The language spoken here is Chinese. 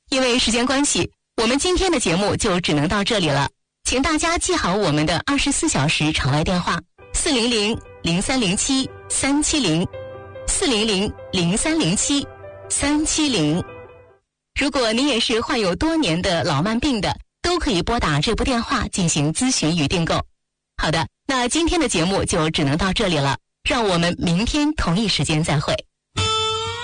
因为时间关系，我们今天的节目就只能到这里了。请大家记好我们的24小时场外电话：400-0307-370，400-0307-370。如果您也是患有多年的老慢病的，都可以拨打这部电话进行咨询与订购。好的，那今天的节目就只能到这里了，让我们明天同一时间再会。